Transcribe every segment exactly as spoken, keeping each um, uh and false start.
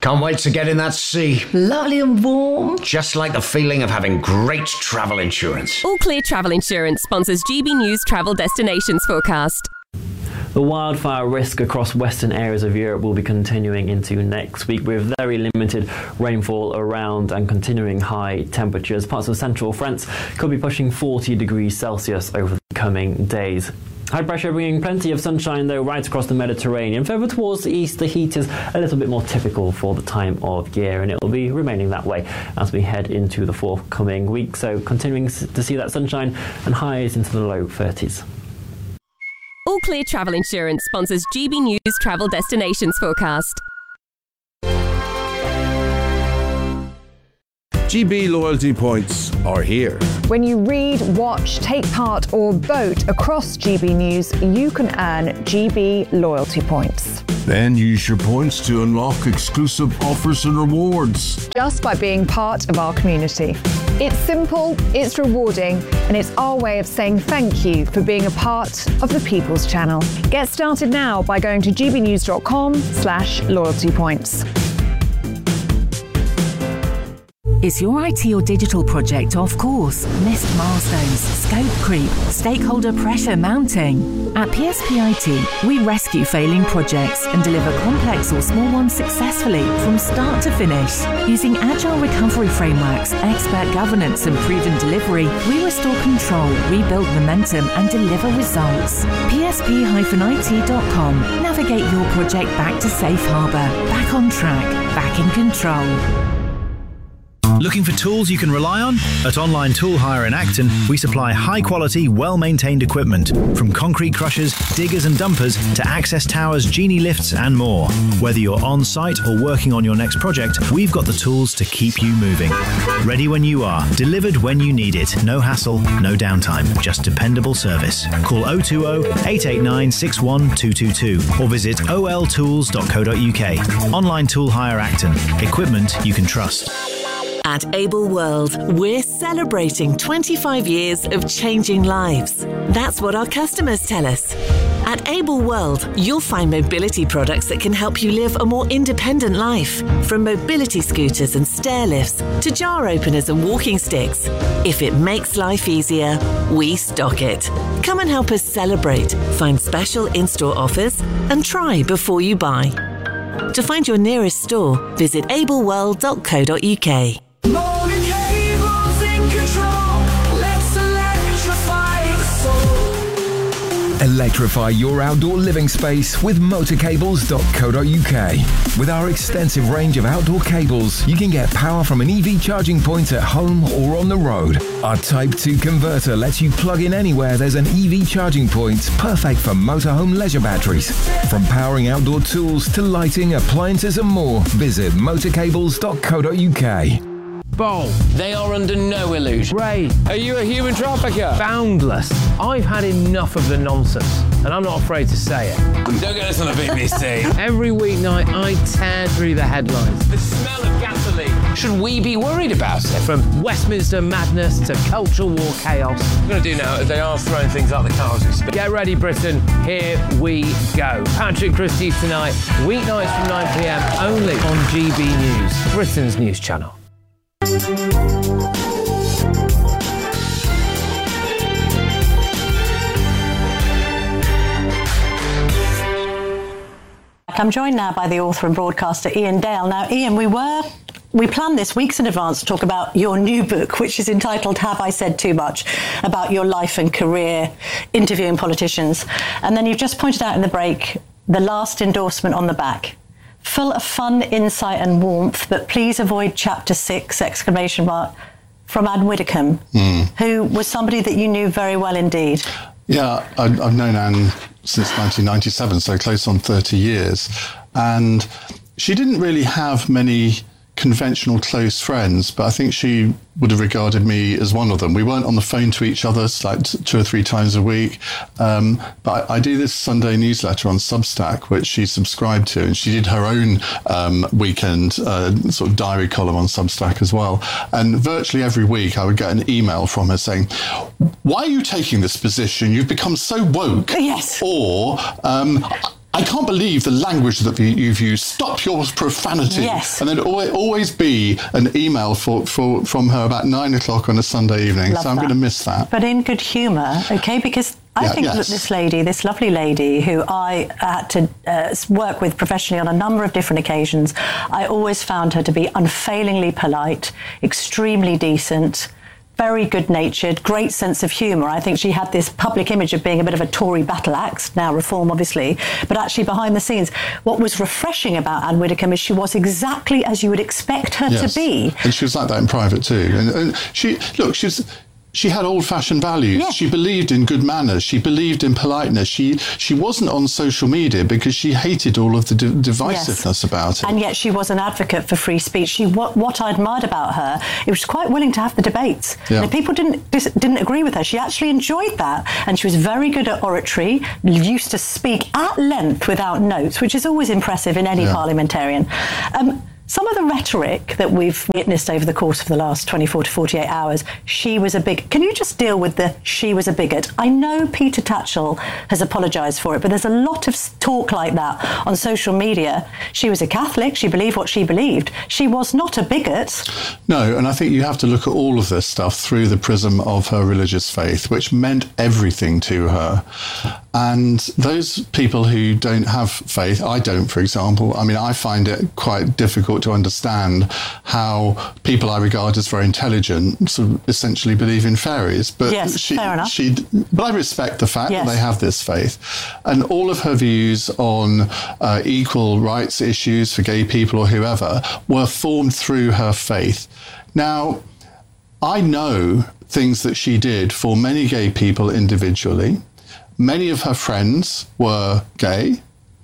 Can't wait to get in that sea. Lovely and warm. Just like the feeling of having great travel insurance. All Clear Travel Insurance sponsors G B News Travel Destinations Forecast. The wildfire risk across western areas of Europe will be continuing into next week with very limited rainfall around and continuing high temperatures. Parts of central France could be pushing forty degrees Celsius over the coming days. High pressure bringing plenty of sunshine though right across the Mediterranean. Further towards the east, the heat is a little bit more typical for the time of year, and it will be remaining that way as we head into the forthcoming week. So continuing to see that sunshine and highs into the low thirties. All Clear Travel Insurance sponsors G B News Travel Destinations Forecast. G B loyalty points are here. When you read, watch, take part or vote across G B News, you can earn G B loyalty points. Then use your points to unlock exclusive offers and rewards. Just by being part of our community. It's simple, it's rewarding, and it's our way of saying thank you for being a part of the People's Channel. Get started now by going to gbnews.com slash loyalty points. Is your I T or digital project off course? Missed milestones, scope creep, stakeholder pressure mounting? At P S P I T, we rescue failing projects and deliver complex or small ones successfully from start to finish. Using agile recovery frameworks, expert governance and proven delivery, we restore control, rebuild momentum and deliver results. P S P I T dot com. Navigate your project back to safe harbour, back on track, back in control. Looking for tools you can rely on? At Online Tool Hire in Acton, we supply high-quality, well-maintained equipment, from concrete crushers, diggers and dumpers to access towers, genie lifts and more. Whether you're on-site or working on your next project, we've got the tools to keep you moving. Ready when you are, delivered when you need it. No hassle, no downtime, just dependable service. Call oh two oh, eight eight nine, six one two two two or visit o l tools dot co dot u k. Online Tool Hire Acton. Equipment you can trust. At Able World, we're celebrating twenty-five years of changing lives. That's what our customers tell us. At Able World, you'll find mobility products that can help you live a more independent life. From mobility scooters and stair lifts to jar openers and walking sticks. If it makes life easier, we stock it. Come and help us celebrate, find special in-store offers and try before you buy. To find your nearest store, visit able world dot co dot u k. Morning cables in control. Let's electrify the soul. Electrify your outdoor living space with motor cables dot co dot u k. With our extensive range of outdoor cables, you can get power from an E V charging point at home or on the road. Our Type two converter lets you plug in anywhere there's an E V charging point, perfect for motorhome leisure batteries. From powering outdoor tools to lighting, appliances and more, visit motor cables dot co dot u k. Bowl. They are under no illusion. Ray, are you a human trafficker? Boundless. I've had enough of the nonsense, and I'm not afraid to say it. Don't get us on the B B C. Every weeknight, I tear through the headlines. The smell of gasoline. Should we be worried about it? From Westminster madness to cultural war chaos. What we're going to do now is they are throwing things out the car as we speak. Get ready, Britain. Here we go. Patrick Christie tonight, weeknights from nine p m, only on G B News, Britain's news channel. I'm joined now by the author and broadcaster Ian Dale. Now, Ian, we were we planned this weeks in advance to talk about your new book, which is entitled Have I Said Too Much? About your life and career interviewing politicians. And then you've just pointed out in the break the last endorsement on the back. Full of fun, insight and warmth, but please avoid chapter six, exclamation mark, from Anne Widdecombe, mm. who was somebody that you knew very well indeed. Yeah, I've, I've known Anne since nineteen ninety-seven, so close on thirty years. And she didn't really have many conventional close friends, but I think she would have regarded me as one of them. We weren't on the phone to each other like two or three times a week, um, but I, I do this Sunday newsletter on Substack, which she subscribed to, and she did her own um, weekend uh, sort of diary column on Substack as well. And virtually every week I would get an email from her saying, why are you taking this position? You've become so woke. Yes. Or, um, I can't believe the language that you've used. Stop your profanity. Yes. And there'd always, always be an email for, for, from her about nine o'clock on a Sunday evening. Love so I'm that. going to miss that. But in good humour, okay, because I Yeah, think yes. that this lady, this lovely lady who I had to uh, work with professionally on a number of different occasions, I always found her to be unfailingly polite, extremely decent, very good-natured, great sense of humour. I think she had this public image of being a bit of a Tory battle axe, now Reform obviously, but actually behind the scenes, what was refreshing about Anne Widdecombe is she was exactly as you would expect her Yes. to be. And she was like that in private too. And, and she, look, she's... She had old-fashioned values. Yeah. She believed in good manners. She believed in politeness. She she wasn't on social media because she hated all of the di- divisiveness Yes. about it. And yet she was an advocate for free speech. She what, what I admired about her, it was quite willing to have the debates. Yeah. And if people didn't dis, didn't agree with her, she actually enjoyed that. And she was very good at oratory, used to speak at length without notes, which is always impressive in any Yeah. parliamentarian. Um, Some of the rhetoric that we've witnessed over the course of the last twenty-four to forty-eight hours, she was a big... Can you just deal with the she was a bigot? I know Peter Tatchell has apologised for it, but there's a lot of talk like that on social media. She was a Catholic. She believed what she believed. She was not a bigot. No, and I think you have to look at all of this stuff through the prism of her religious faith, which meant everything to her. And those people who don't have faith, I don't, for example, I mean, I find it quite difficult to understand how people I regard as very intelligent sort of essentially believe in fairies. But Yes, she, fair enough. She, but I respect the fact Yes. that they have this faith. And all of her views on uh, equal rights issues for gay people or whoever were formed through her faith. Now, I know things that she did for many gay people individually. Many of her friends were gay.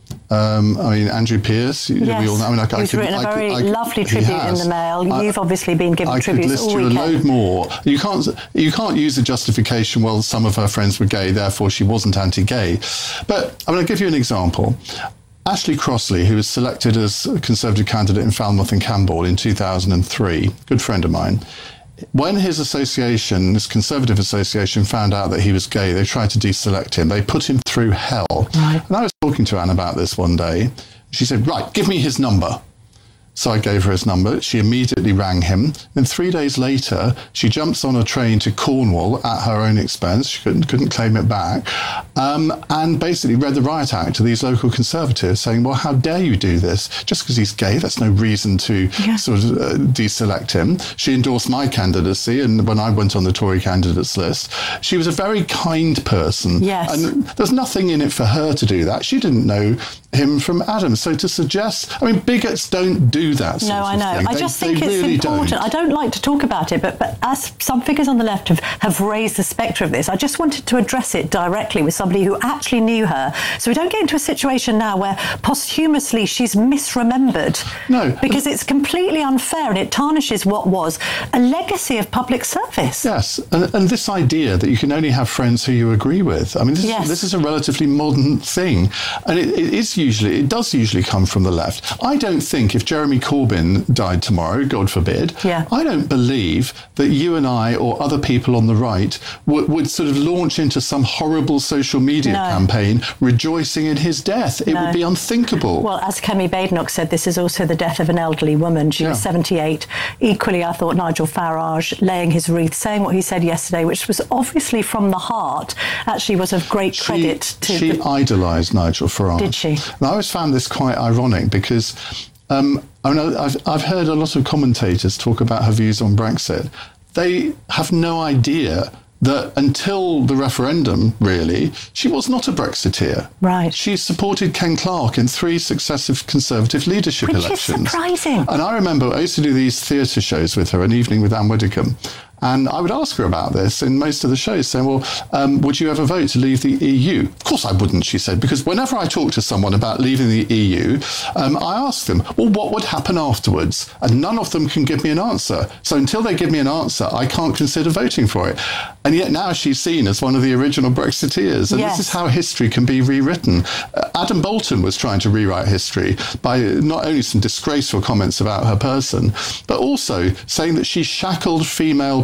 Um, I mean, Andrew Pearce, you- Yes. we all know. I mean, I, I He's could- written a I could- very I could- lovely he tribute in has. the Mail. I- You've obviously been given I could tributes list all you a weekend. load more. You can't, you can't use the justification, well, some of her friends were gay, therefore she wasn't anti-gay. But I'm going to give you an example. Ashley Crossley, who was selected as a Conservative candidate in Falmouth and Campbell in two thousand three, good friend of mine, when his association, this Conservative association, found out that he was gay, they tried to deselect him. They put him through hell. Right. And I was talking to Anne about this one day. She said, right, give me his number. So I gave her his number. She immediately rang him. Then three days later, she jumps on a train to Cornwall at her own expense. She couldn't, couldn't claim it back. Um, and basically read the Riot Act to these local Conservatives saying, well, how dare you do this? Just because he's gay, that's no reason to Yeah. sort of uh, deselect him. She endorsed my candidacy. And when I went on the Tory candidates list, she was a very kind person. Yes. And there's nothing in it for her to do that. She didn't know him from Adam. So to suggest, I mean, bigots don't do that sort No, of I know. thing. I They- just they think it's really important. don't. I don't like to talk about it, but, but as some figures on the left have, have raised the spectre of this, I just wanted to address it directly with somebody who actually knew her. So we don't get into a situation now where posthumously she's misremembered. No. Because it's completely unfair and it tarnishes what was a legacy of public service. Yes, and, and this idea that you can only have friends who you agree with. I mean, this, Yes. is, this is a relatively modern thing, and it, it is usually, it does usually come from the left. I don't think if Jeremy Corbyn died tomorrow, God forbid, Yeah. I don't believe that you and I or other people on the right would, would sort of launch into some horrible social media No. campaign rejoicing in his death. It No. would be unthinkable. Well, as Kemi Badenoch said, this is also the death of an elderly woman. She was Yeah. seventy-eight. Equally, I thought Nigel Farage laying his wreath, saying what he said yesterday, which was obviously from the heart, actually was of great credit to she the... idolised Nigel Farage. Did she? And I always found this quite ironic because um, I know I've, I've heard a lot of commentators talk about her views on Brexit. They have no idea that until the referendum, really, she was not a Brexiteer. Right. She supported Ken Clarke in three successive Conservative leadership Which is elections. surprising. And I remember I used to do these theatre shows with her, An Evening with Anne Widdecombe. And I would ask her about this in most of the shows, saying, well, um, would you ever vote to leave the E U? Of course I wouldn't, she said, because whenever I talk to someone about leaving the E U, um, I ask them, well, what would happen afterwards? And none of them can give me an answer. So until they give me an answer, I can't consider voting for it. And yet now she's seen as one of the original Brexiteers. And Yes. this is how history can be rewritten. Uh, Adam Bolton was trying to rewrite history by not only some disgraceful comments about her person, but also saying that she shackled female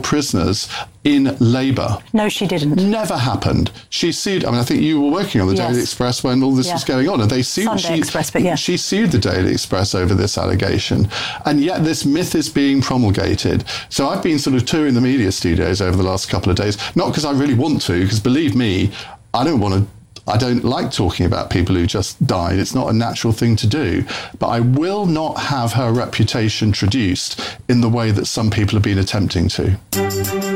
prisoners in labour. No, she didn't. Never happened. She sued, I mean, I think you were working on the Yes. Daily Express when all this Yeah. was going on, and they sued, Sunday she, Express, but yeah. she sued the Daily Express over this allegation, and yet this myth is being promulgated. So I've been sort of touring the media studios over the last couple of days, not because I really want to, because believe me, I don't want to I don't like talking about people who just died. It's not a natural thing to do. But I will not have her reputation traduced in the way that some people have been attempting to.